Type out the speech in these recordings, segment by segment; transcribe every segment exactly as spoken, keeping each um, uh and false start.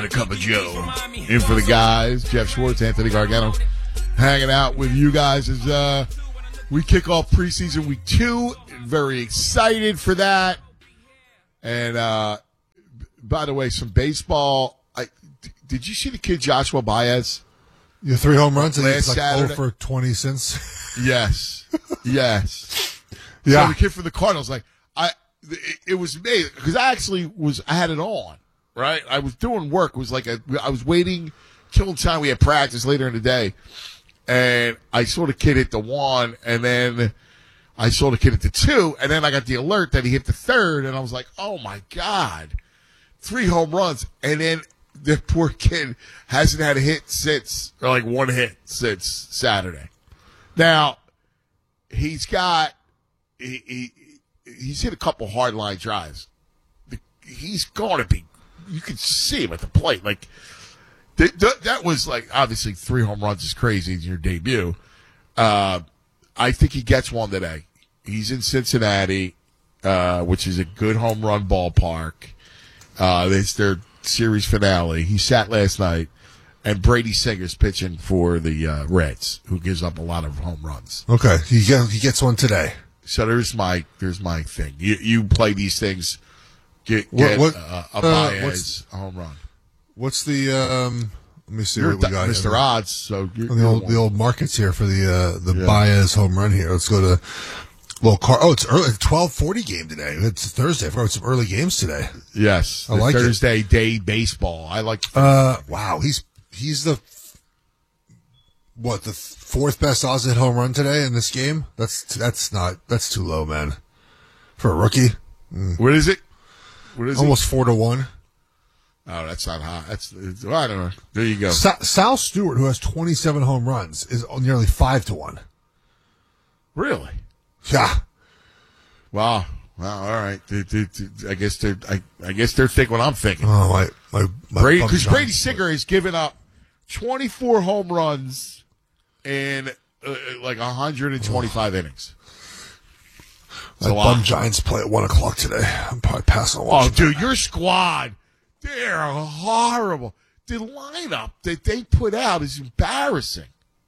a Cup of Joe. In for the guys, Jeff Schwartz, Anthony Gargano, hanging out with you guys as uh, we kick off preseason week two. Very excited for that. And uh, by the way, some baseball. I, did you see the kid Joshua Baez? Your three home runs and Last he's like Saturday? oh for twenty since. Yes, yes. Yeah. So the kid for the Cardinals, like I, it, it was amazing because I actually was. I had it on. Right, I was doing work. It was like a, I was waiting, killing time. We had practice later in the day, and I saw the kid hit the one, and then I saw the kid hit the two, and then I got the alert that he hit the third, and I was like, "Oh my god, three home runs!" And then the poor kid hasn't had a hit since, or like one hit since Saturday. Now he's got he, he he's hit a couple hard line drives. He's going to be. You could see him at the plate. Like th- th- that was like obviously three home runs is crazy in your debut. Uh, I think he gets one today. He's in Cincinnati, uh, which is a good home run ballpark. Uh, it's their series finale. He sat last night, and Brady Singer's pitching for the uh, Reds, who gives up a lot of home runs. Okay, he get, he gets one today. So there's my there's my thing. You you play these things. Get, What- get what- uh, a uh, Baez what's- home run. What's the um? Let me see You're what we got. Mister here. Odds, so you're, The you're old, one. the old markets here for the uh, the Yeah. Baez home run here. Let's go to well, car. Oh, it's early. twelve forty game today. It's Thursday. I forgot some early games today. Yes, I the like it. Thursday day baseball. I like. Uh, wow. He's he's the what the fourth best odds hit home run today in this game. That's that's not that's too low, man, for a rookie. What is it? What is Almost four to one. it? Oh, that's not hot. That's it's, I don't know. There you go. Sa- Sal Stewart, who has twenty-seven home runs, is nearly five to one. Really? Yeah. Wow. Wow. All right. They- they- they- I guess they're. I, I guess they're thinking what I'm thinking. Oh my my. my Brady, bum because giant. Brady Singer has given up twenty-four home runs in uh, like one hundred twenty-five innings. My a lot. bum Giants play at one o'clock today. I'm probably passing on Oh, watching. dude, your squad, they're horrible. The lineup that they put out is embarrassing.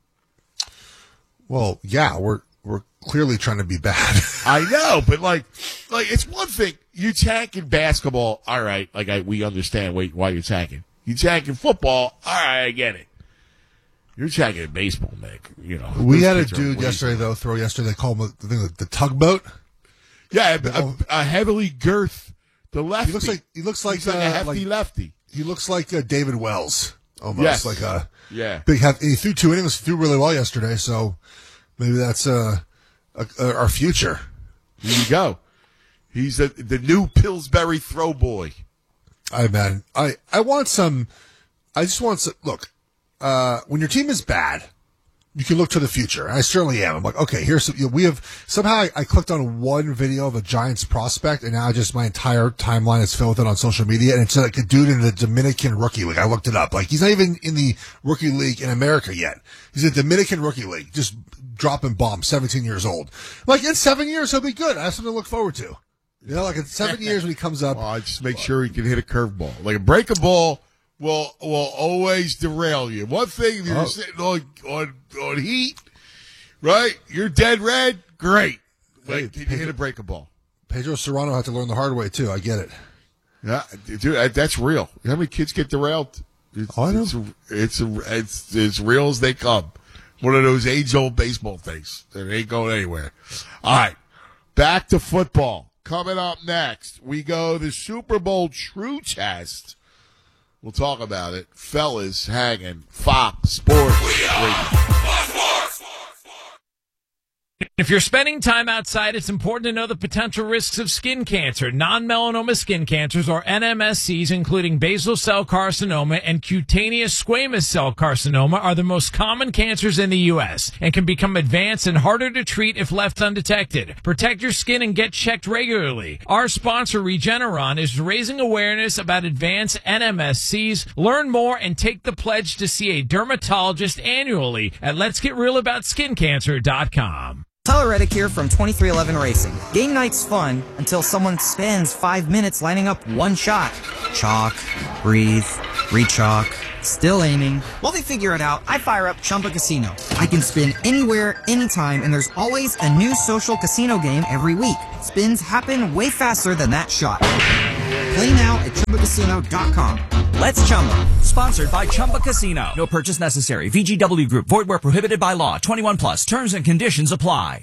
Well, yeah, we're we're clearly trying to be bad. I know, but like, like it's one thing you tanking basketball. All right, like I, we understand why, why you're tanking. You tanking football. All right, I get it. You're tanking baseball, Nick. You know, we those had a kids are dude lazy. yesterday though throw yesterday. They call him the, the, the tugboat. Yeah, a, a, a heavily girth. The lefty. He looks like he looks like, He's like uh, a hefty like lefty. he looks like uh, David Wells almost Yes. like a Yeah. big. Hef- he threw two innings, threw really well yesterday. So maybe that's uh, a, a, our future. There you go. He's a, the new Pillsbury throw boy. I man, I I want some. I just want some. Look, uh, when your team is bad, you can look to the future. I certainly am. I'm like, okay, here's some, you know, we have somehow I, I clicked on one video of a Giants prospect, and now just my entire timeline is filled with it on social media, and it's like a dude in the Dominican rookie league. I looked it up. Like he's not even in the rookie league in America yet. He's in the Dominican rookie league, just dropping bombs. seventeen years old. Like in seven years he'll be good. I have something to look forward to. You know, like in seven years when he comes up. Well, I just make sure he can hit a curveball. Like a break a ball will will always derail you. One thing you're Oh. sitting on on on heat, right? You're dead red. Great. Hey, Like, can you Pedro- hit a break a ball? Pedro Serrano had to learn the hard way too. I get it. Yeah, dude, that's real. How many kids get derailed? It's, Oh, I know. It's, it's, it's as real as they come. One of those age-old baseball things that ain't going anywhere. All right, back to football. Coming up next, we go the Super Bowl True Test. We'll talk about it. Fellas hanging Fox Sports Radio. If you're spending time outside, it's important to know the potential risks of skin cancer. Non-melanoma skin cancers, or N M S Cs, including basal cell carcinoma and cutaneous squamous cell carcinoma, are the most common cancers in the U S and can become advanced and harder to treat if left undetected. Protect your skin and get checked regularly. Our sponsor, Regeneron, is raising awareness about advanced N M S Cs. Learn more and take the pledge to see a dermatologist annually at lets get real about skin cancer dot com. Tyler Reddick here from twenty-three eleven Racing. Game night's fun until someone spends five minutes lining up one shot. Chalk, breathe, Rechalk. Still aiming. While they figure it out, I fire up Chumba Casino. I can spin anywhere, anytime, and there's always a new social casino game every week. Spins happen way faster than that shot. Play now at Chumba Casino dot com. Let's Chumba. Sponsored by Chumba Casino. No purchase necessary. V G W Group. Void where prohibited by law. twenty-one plus. Terms and conditions apply.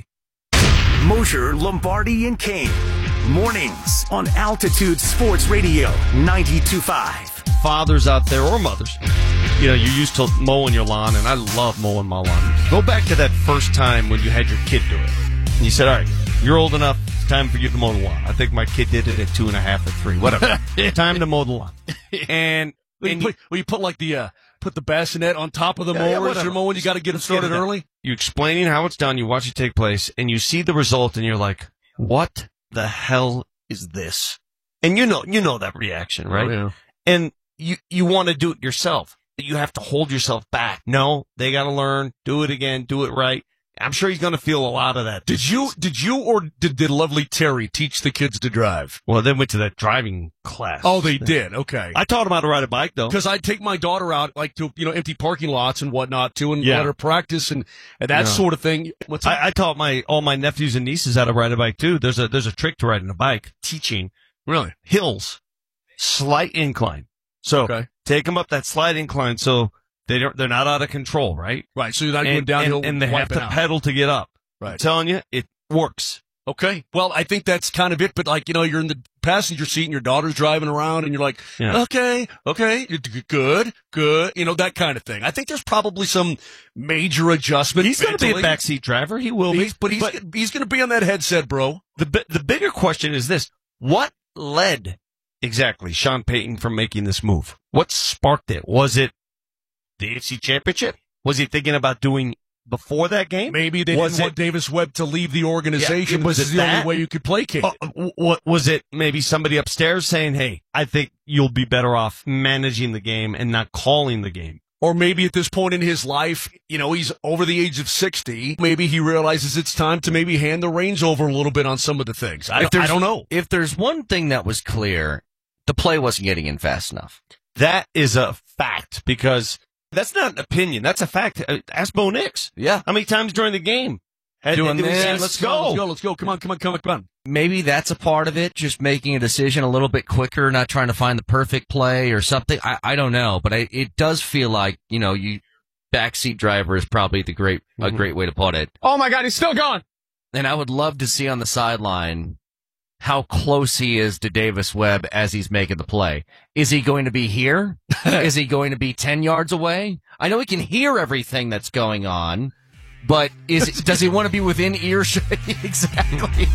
Mosher, Lombardi, and Kane. Mornings on Altitude Sports Radio ninety-two point five. Fathers out there or mothers, you know, you're used to mowing your lawn, and I love mowing my lawn. Go back to that first time when you had your kid do it. And you said, all right, you're old enough, it's time for you to mow the lawn. I think my kid did it at two and a half or three, whatever. Time to mow the lawn. And, and you, put, well, you put like the, uh, put the bassinet on top of the yeah, mower yeah, as you're mowing. You got to get it started early. You're explaining how it's done. You watch it take place, and you see the result, and you're like, what the hell is this? And you know, you know that reaction, right? Oh, yeah. And you, you want to do it yourself. You have to hold yourself back. No, they got to learn, do it again, do it right. I'm sure he's going to feel a lot of that. Did you, did you, or did, did lovely Terry teach the kids to drive? Well, they went to that driving class. Oh, they did. Okay. I taught them how to ride a bike, though. Because I'd take my daughter out, like, to, you know, empty parking lots and whatnot, too, and yeah. let her practice and, and that yeah. sort of thing. What's I, I taught my, all my nephews and nieces how to ride a bike, too. There's a, there's a trick to riding a bike, teaching. Really? Hills. Slight incline. So, okay. Take them up that slight incline so they don't, they're not out of control, right? Right. So you're not and, going downhill. And, and they have to out. pedal to get up. Right. I'm telling you, it works. Okay. Well, I think that's kind of it. But like, you know, you're in the passenger seat and your daughter's driving around and you're like, yeah. okay, okay, good, good. You know, that kind of thing. I think there's probably some major adjustment. He's going to be a backseat driver. He will he's, be. But he's, but he's going to be on that headset, bro. The, the bigger question is this. What led exactly Sean Payton from making this move? What sparked it? Was it the A F C Championship? Was he thinking about doing before that game? Maybe they was didn't it, want Davis Webb to leave the organization. Yeah, was this it is the that? only way you could placate. Uh, what was it? Maybe somebody upstairs saying, "Hey, I think you'll be better off managing the game and not calling the game." Or maybe at this point in his life, you know, he's over the age of sixty. Maybe he realizes it's time to maybe hand the reins over a little bit on some of the things. I, I don't know. If there's one thing that was clear, the play wasn't getting in fast enough. That is a fact because that's not an opinion. That's a fact. Ask Bo Nix. Yeah. How many times during the game? Had, Doing this. Let's, let's go. go. Let's go. Let's go. Come on, come on, come on, come on. Maybe that's a part of it, just making a decision a little bit quicker, not trying to find the perfect play or something. I, I don't know, but I, it does feel like, you know, you backseat driver is probably the great, mm-hmm. a great way to put it. Oh my God, he's still gone. And I would love to see on the sideline how close he is to Davis Webb as he's making the play. Is he going to be here? Is he going to be ten yards away? I know he can hear everything that's going on, but is it, does he want to be within earshot? Exactly.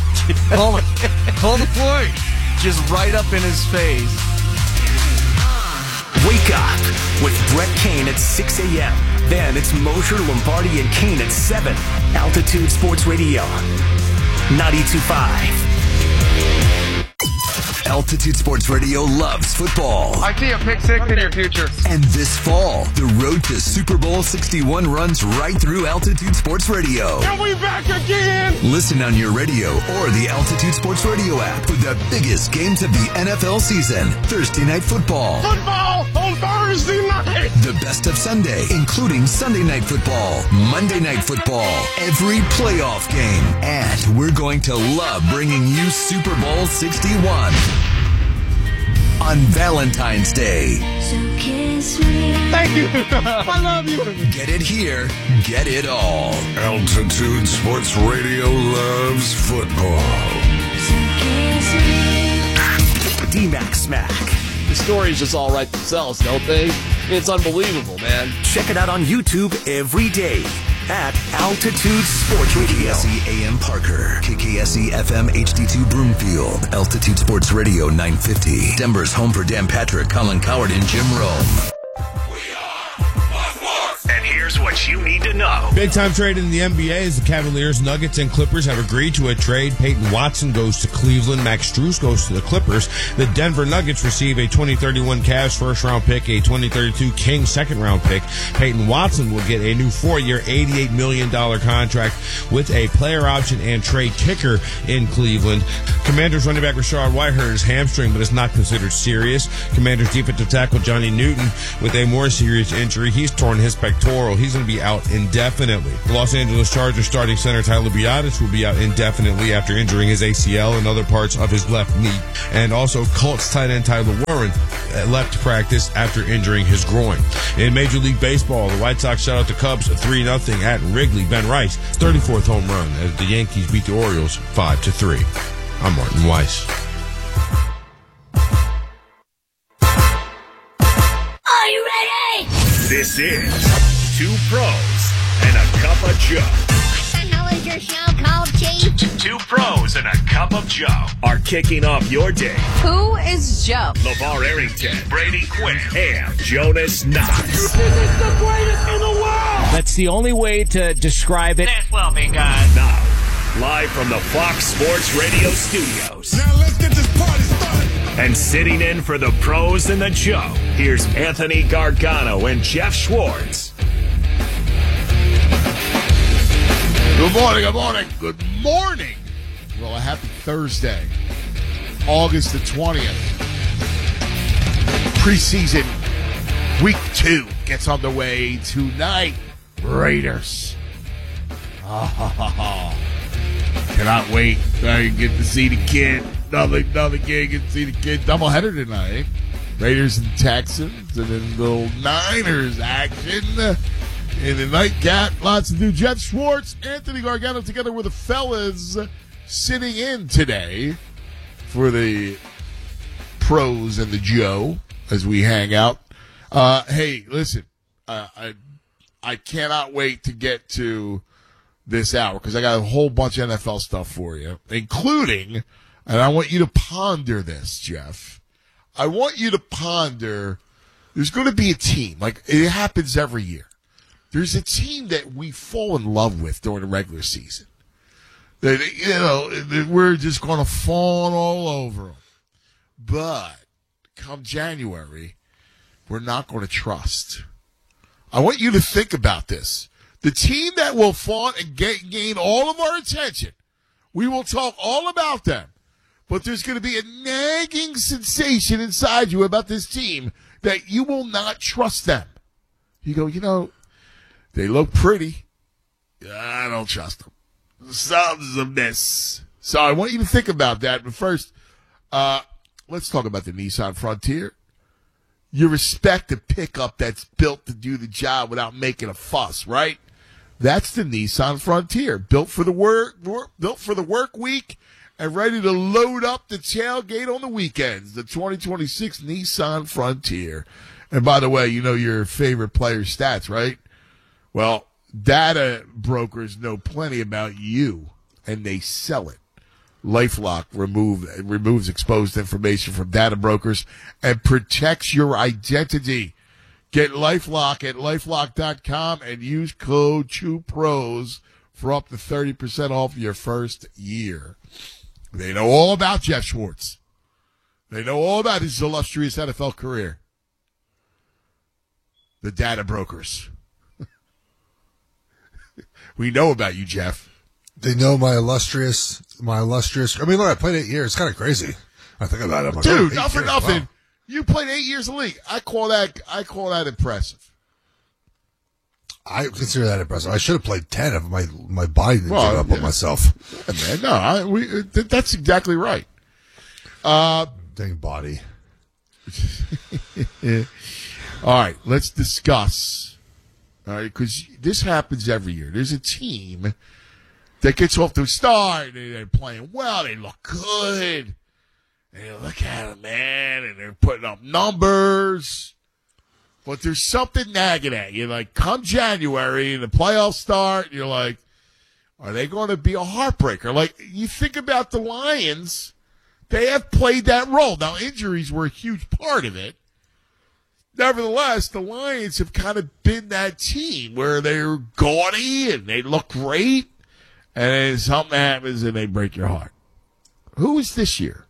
Call it. Call the play. Just right up in his face. Wake up with Brett Kane at six a.m. Then it's Mosher, Lombardi, and Kane at seven. Altitude Sports Radio ninety-two point five. Altitude Sports Radio loves football. I see a pick six in your future. And this fall, the road to Super Bowl sixty-one runs right through Altitude Sports Radio. Are we back again? Listen on your radio or the Altitude Sports Radio app for the biggest games of the N F L season. Thursday Night Football. Football on Thursday night. The best of Sunday, including Sunday Night Football, Monday Night Football, every playoff game. And we're going to love bringing you Super Bowl sixty-one. On Valentine's Day. So kiss me. Thank you. I love you. Get it here. Get it all. Altitude Sports Radio loves football. So kiss me. D-Mac Smack. The stories just all write themselves, don't they? It's unbelievable, man. Check it out on YouTube every day at Altitude Sports Radio. K K S E A M Parker, K K S E F M H D two Broomfield, Altitude Sports Radio nine fifty. Denver's home for Dan Patrick, Colin Coward, and Jim Rome. We are Buffalo. And here's Here's what you need to know. Big time trade in the N B A as the Cavaliers, Nuggets, and Clippers have agreed to a trade. Peyton Watson goes to Cleveland. Max Strus goes to the Clippers. The Denver Nuggets receive a twenty thirty-one Cavs first round pick, a twenty thirty-two Kings second round pick. Peyton Watson will get a new four-year, eighty-eight million dollars contract with a player option and trade kicker in Cleveland. Commanders running back Rashard White hurt his hamstring, but it's not considered serious. Commanders defensive tackle Johnny Newton with a more serious injury. He's torn his pectoral. He's going to be out indefinitely. The Los Angeles Chargers starting center Tyler Biadasz will be out indefinitely after injuring his A C L and other parts of his left knee. And also Colts tight end Tyler Warren left practice after injuring his groin. In Major League Baseball, the White Sox shut out the Cubs three nothing at Wrigley. Ben Rice, thirty-fourth home run as the Yankees beat the Orioles five to three. I'm Martin Weiss. Are you ready? This is Two Pros and a Cup of Joe. What the hell is your show called, Chief? Two Pros and a Cup of Joe are kicking off your day. Who is Joe? LeVar Arrington, Brady Quinn, and Jonas Knox. This is the greatest in the world! That's the only way to describe it. This will be good. Now, live from the Fox Sports Radio studios. Now let's get this party started. And sitting in for the Pros and the Joe, here's Anthony Gargano and Jeff Schwartz. Good morning, good morning, good morning. Well, a happy Thursday, August the twentieth. Preseason week two gets underway tonight. Raiders. Oh, cannot wait. I get to see the kid. Another, another kid get to see the kid. Doubleheader tonight. Raiders and Texans, and then little Niners action in the nightcap. Lots to do. Jeff Schwartz, Anthony Gargano together with the fellas sitting in today for the Pros and the Joe as we hang out. Uh, hey, listen, uh, I I cannot wait to get to this hour because I got a whole bunch of N F L stuff for you, including, and I want you to ponder this, Jeff. I want you to ponder, there's going to be a team, like it happens every year. There's a team that we fall in love with during the regular season. That, you know, that we're just going to fawn all over them. But come January, we're not going to trust. I want you to think about this. The team that will fawn and get, gain all of our attention, we will talk all about them. But there's going to be a nagging sensation inside you about this team that you will not trust them. You go, you know, they look pretty. I don't trust them. Something's amiss. So I want you to think about that. But first, uh, let's talk about the Nissan Frontier. You respect a pickup that's built to do the job without making a fuss, right? That's the Nissan Frontier, built for the work, work built for the work week, and ready to load up the tailgate on the weekends. The twenty twenty-six Nissan Frontier. And by the way, you know your favorite player stats, right? Well, data brokers know plenty about you, and they sell it. LifeLock remove, removes exposed information from data brokers and protects your identity. Get LifeLock at LifeLock dot com and use code TWOPROS for up to thirty percent off your first year. They know all about Jeff Schwartz. They know all about his illustrious N F L career. The data brokers. We know about you, Jeff. They know my illustrious, my illustrious. I mean, look, I played eight years. It's kind of crazy. I think about it. I'm like, Dude, oh, not for years, nothing. wow. You played eight years in the league. I call that. I call that impressive. I consider that impressive. I should have played ten if my my body didn't Well, give up yeah. on myself. Yeah, man, no, I, we, th- that's exactly right. Uh, Dang body. All right, let's discuss. All right, because this happens every year. There's a team that gets off to a start. They're playing well. They look good. And you look at them, man, and they're putting up numbers. But there's something nagging at you. Like, come January, the playoffs start, and you're like, are they going to be a heartbreaker? Like, you think about the Lions, they have played that role. Now, injuries were a huge part of it. nevertheless, the Lions have kind of been that team where they're gaudy and they look great, and then something happens and they break your heart. Who is this year?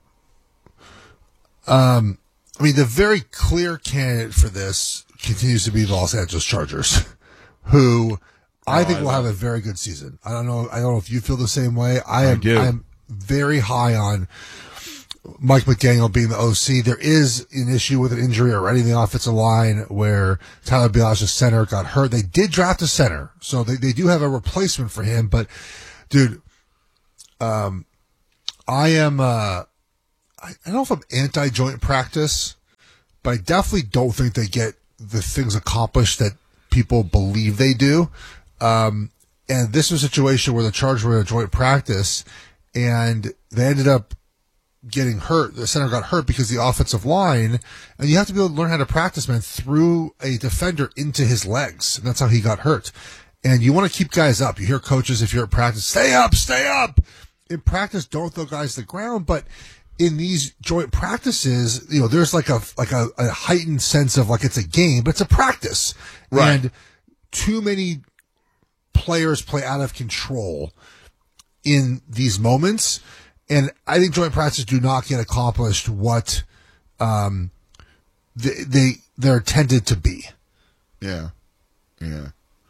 Um, I mean, the very clear candidate for this continues to be the Los Angeles Chargers, who I oh, think I will have it. a very good season. I don't know. I don't know if you feel the same way. I am. I do. I'm very high on Mike McDaniel being the O C. There is an issue with an injury already in the offensive line where Tyler Biadasz, center, got hurt. They did draft a center, so they, they do have a replacement for him. But, dude, um, I am. Uh, I don't know if I'm anti-joint practice, but I definitely don't think they get the things accomplished that people believe they do. Um, and this was a situation where the Chargers were in a joint practice, and they ended up getting hurt. The center got hurt because the offensive line, and you have to be able to learn how to practice, man, threw a defender into his legs, and that's how he got hurt. And you want to keep guys up. You hear coaches, if you're at practice, stay up, stay up. In practice, don't throw guys to the ground, but in these joint practices, you know, there's like a like a, a heightened sense of like it's a game, but it's a practice. Right. And too many players play out of control in these moments. And I think joint practices do not get accomplished what um, they, they, they're intended to be. Yeah. Yeah.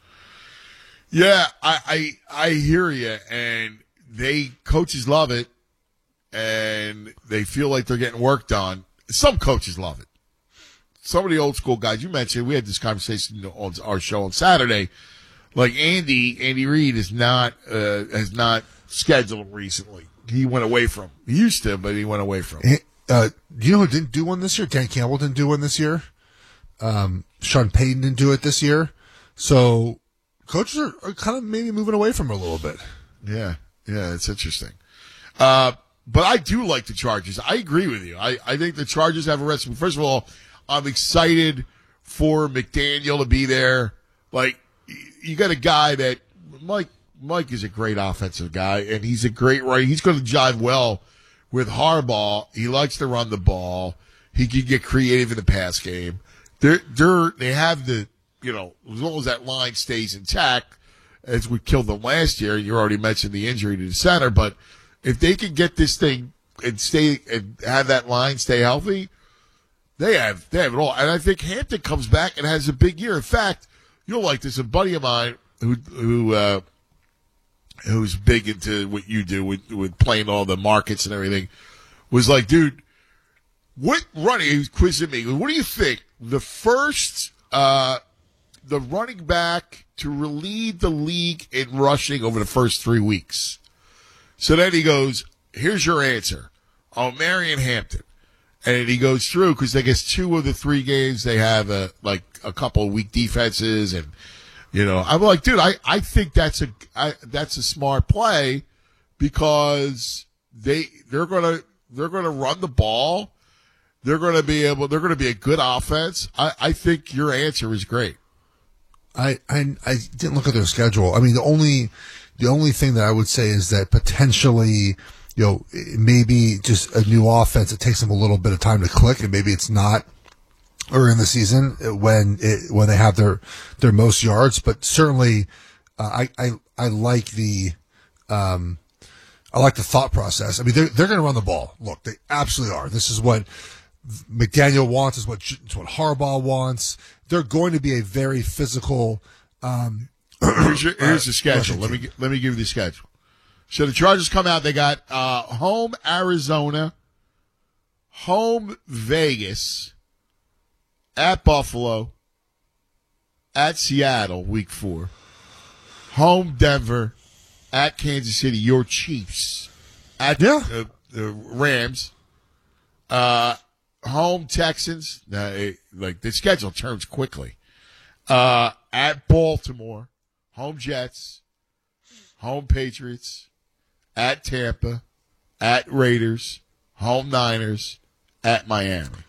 Yeah, I, I, I hear you. And they, coaches love it. And they feel like they're getting work done. Some coaches love it. Some of the old school guys, you mentioned, we had this conversation on our show on Saturday. Like Andy, Andy Reid is not, uh, has not scheduled recently. He went away from, he used to, but he went away from. Uh, do you know who didn't do one this year? Dan Campbell didn't do one this year. Um, Sean Payton didn't do it this year. So coaches are, are kind of maybe moving away from it a little bit. Yeah. Yeah. It's interesting. Uh, But I do like the Chargers. I agree with you. I, I think the Chargers have a recipe. First of all, I'm excited for McDaniel to be there. Like, you got a guy that Mike Mike is a great offensive guy, and he's a great right. He's going to jive well with Harbaugh. He likes to run the ball. He can get creative in the pass game. They're, they're, they have the, you know, as long as that line stays intact, as we killed them last year, you already mentioned the injury to the center, but if they can get this thing and stay and have that line stay healthy, they have they have it all. And I think Hampton comes back and has a big year. In fact, you'll like this. A buddy of mine who who uh, who's big into what you do with with playing all the markets and everything was like, dude, what running? He was quizzing me. What do you think? The first uh, the running back to lead the league in rushing over the first three weeks. So then he goes, here's your answer. Oh, Marion Hampton. And he goes through, because I guess two of the three games they have a, like a couple of weak defenses. And, you know, I'm like, dude, I, I think that's a, I, that's a smart play because they, they're going to, they're going to run the ball. They're going to be able, they're going to be a good offense. I, I think your answer is great. I, I, I didn't look at their schedule. I mean, the only, The only thing that I would say is that potentially, you know, maybe just a new offense, it takes them a little bit of time to click, and maybe it's not early in the season when it, when they have their, their most yards. But certainly, uh, I, I, I like the, um, I like the thought process. I mean, they're, they're going to run the ball. Look, they absolutely are. This is what McDaniel wants, is what, it's what Harbaugh wants. They're going to be a very physical, um, Here's, your, here's the schedule. Let me let me give you the schedule. So the Chargers come out. They got uh, home Arizona, home Vegas, at Buffalo, at Seattle, week four, home Denver, at Kansas City, your Chiefs, at yeah. uh, the Rams, uh, home Texans. Uh, it, like the schedule turns quickly. Uh, at Baltimore. Home Jets, home Patriots, at Tampa, at Raiders, home Niners, at Miami.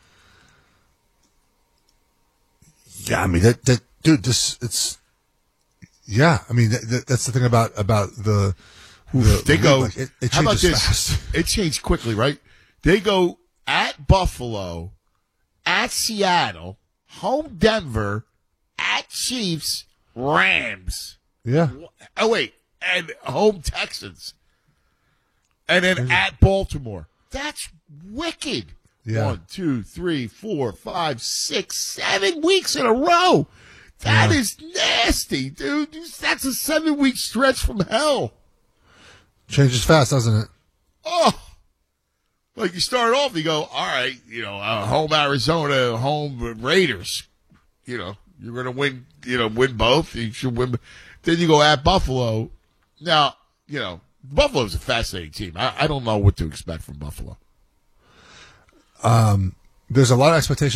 Yeah, I mean that, that dude. This it's yeah. I mean that, that, that's the thing about about the. the they the go. like, it, it how about this? Fast. It changed quickly, right? They go at Buffalo, at Seattle, home Denver, at Chiefs, Rams. Yeah. Oh, wait, and home Texans. And then at Baltimore. That's wicked. Yeah. One, two, three, four, five, six, seven weeks in a row. That Yeah. is nasty, dude. That's a seven-week stretch from hell. Changes fast, doesn't it? Oh. Like you start off, you go, all right, you know, uh, home Arizona, home Raiders. You know, you're going to win, you know, win both. You should win. Then you go at Buffalo. Now, you know, Buffalo's a fascinating team. I, I don't know what to expect from Buffalo. Um, there's a lot of expectation